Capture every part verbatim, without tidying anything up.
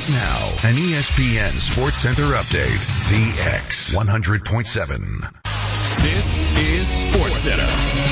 Right now, an E S P N Sports Center update. The X one hundred point seven. This is Sports Center.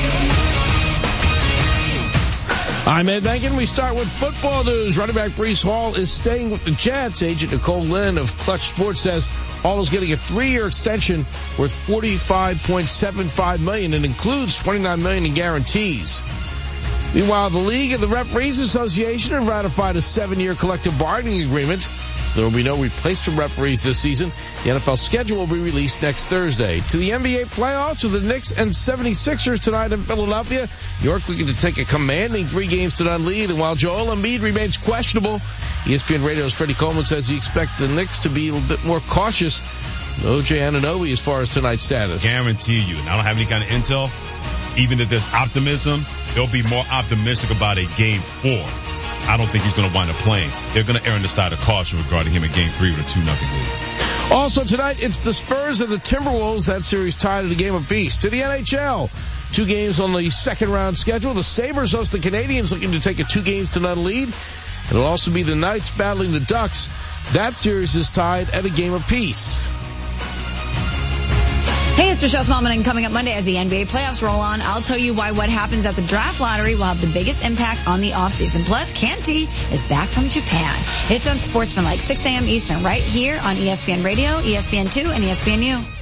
I'm Ed Megan. We start with football news. Running back Breece Hall is staying with the Jets. Agent Nicole Lynn of Clutch Sports says Hall is getting a three-year extension worth forty-five point seven five million dollars and includes twenty-nine million dollars in guarantees. Meanwhile, the League and the Referees Association have ratified a seven-year collective bargaining agreement. So there will be no replacement referees this season. The N F L schedule will be released next Thursday. To the N B A playoffs with the Knicks and seventy-sixers tonight in Philadelphia. New York looking to take a commanding three games to none lead. And while Joel Embiid remains questionable, E S P N Radio's Freddie Coleman says he expects the Knicks to be a little bit more cautious. O J Anunoby as far as tonight's status. Guarantee you, and I don't have any kind of intel, even if there's optimism, they'll be more optimistic about a game four. I don't think he's going to wind up playing. They're going to err on the side of caution regarding him in game three with a two nothing lead. Also tonight, it's the Spurs and the Timberwolves. That series tied at a game apiece. To the N H L, two games on the second round schedule. The Sabres host the Canadiens, looking to take a two games to none lead. It'll also be the Knights battling the Ducks. That series is tied at a game apiece. Hey, it's Michelle Smallman, and coming up Monday as the N B A playoffs roll on, I'll tell you why what happens at the draft lottery will have the biggest impact on the offseason. Plus, Canty is back from Japan. It's on Sportsmanlike, six a.m. Eastern, right here on E S P N Radio, E S P N two, and E S P N U.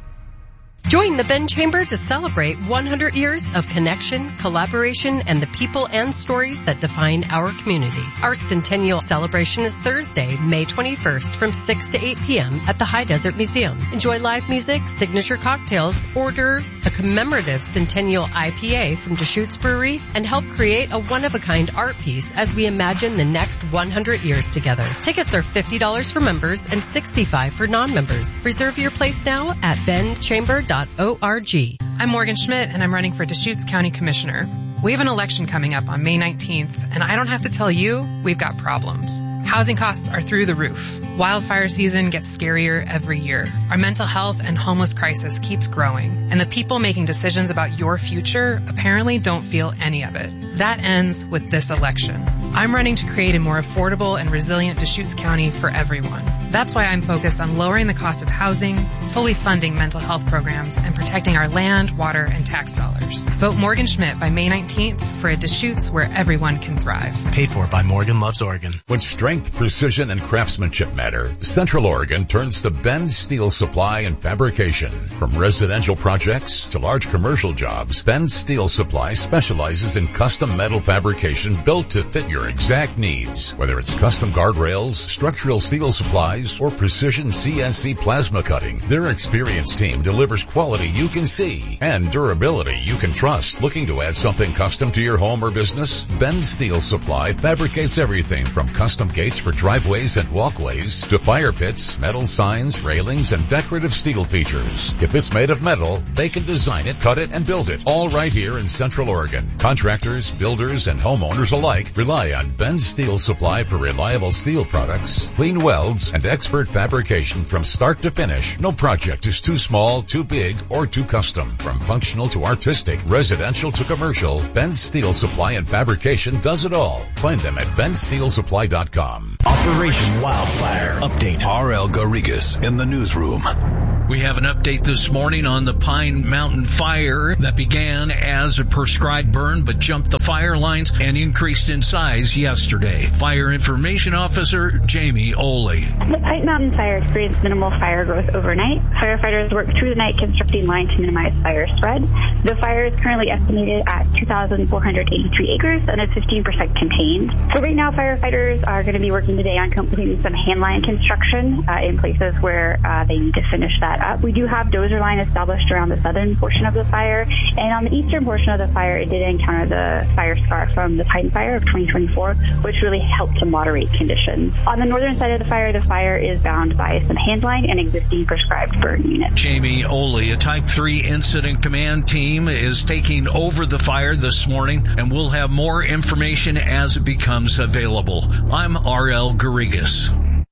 Join the Ben Chamber to celebrate one hundred years of connection, collaboration, and the people and stories that define our community. Our centennial celebration is Thursday, May twenty-first from six to eight p.m. at the High Desert Museum. Enjoy live music, signature cocktails, hors d'oeuvres, a commemorative centennial I P A from Deschutes Brewery, and help create a one-of-a-kind art piece as we imagine the next one hundred years together. Tickets are fifty dollars for members and sixty-five dollars for non-members. Reserve your place now at ben chamber dot org. I'm Morgan Schmidt, and I'm running for Deschutes County Commissioner. We have an election coming up on May nineteenth, and I don't have to tell you, we've got problems. Housing costs are through the roof. Wildfire season gets scarier every year. Our mental health and homeless crisis keeps growing, and the people making decisions about your future apparently don't feel any of it. That ends with this election. I'm running to create a more affordable and resilient Deschutes County for everyone. That's why I'm focused on lowering the cost of housing, fully funding mental health programs, and protecting our land, water, and tax dollars. Vote Morgan Schmidt by May nineteenth for a Deschutes where everyone can thrive. Paid for by Morgan Loves Oregon. When strength, precision, and craftsmanship matter, Central Oregon turns to Ben Steel Supply and Fabrication. From residential projects to large commercial jobs, Ben Steel Supply specializes in custom metal fabrication built to fit your exact needs. Whether it's custom guardrails, structural steel supplies, or precision C N C plasma cutting, their experienced team delivers quality you can see and durability you can trust. Looking to add something custom to your home or business? Ben Steel Supply fabricates everything from custom gates for driveways and walkways to fire pits, metal signs, railings, and decorative steel features. If it's made of metal, they can design it, cut it, and build it, all right here in Central Oregon. Contractors, builders, and homeowners alike rely on Ben Steel Supply for reliable steel products, clean welds, and expert fabrication from start to finish. No project is too small, too big, or too custom. From functional to artistic, residential to commercial, Ben Steel Supply and Fabrication does it all. Find them at ben steel supply dot com. Operation Wildfire Update. R L Garrigas in the newsroom. We have an update this morning on the Pine Mountain fire that began as a prescribed burn but jumped the fire lines and increased in size yesterday. Fire Information Officer Jamie Oley. The Pine Mountain fire experienced minimal fire growth overnight. Firefighters worked through the night constructing lines to minimize fire spread. The fire is currently estimated at two thousand four hundred eighty-three acres and is fifteen percent contained. So right now firefighters are going to be working today on completing some hand line construction uh, in places where uh, they need to finish that up. We do have dozer line established around the southern portion of the fire, and on the eastern portion of the fire, it did encounter the fire scar from the Pine Fire of twenty twenty-four, which really helped to moderate conditions. On the northern side of the fire, the fire is bound by some hand line and existing prescribed burn units. Jamie Oley, a Type three Incident Command team, is taking over the fire this morning, and we'll have more information as it becomes available. I'm R L Garrigas.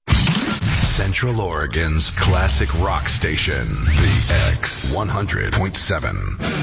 Central Oregon's classic rock station, the X one hundred point seven.